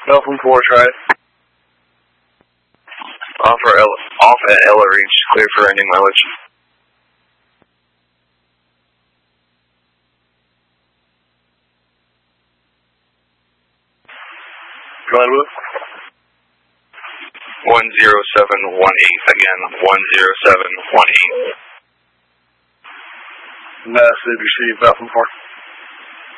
Belfam 4, try it. Off at Ella Reach, clear for ending mileage. Go ahead, Will. 10718, again, 10718. Massive, you see Belfam 4.